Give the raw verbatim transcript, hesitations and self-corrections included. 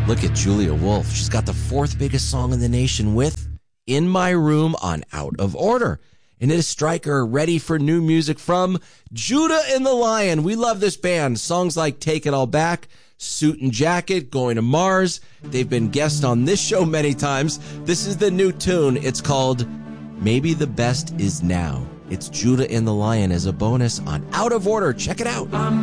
Look at Julia Wolf. She's got the fourth biggest song in the nation with In My Room on Out of Order. And it is Stryker, ready for new music from Judah and the Lion. We love this band. Songs like Take It All Back, Suit and Jacket, Going to Mars. They've been guests on this show many times. This is the new tune. It's called Maybe the Best Is Now. It's Judah and the Lion as a bonus on Out of Order. Check it out.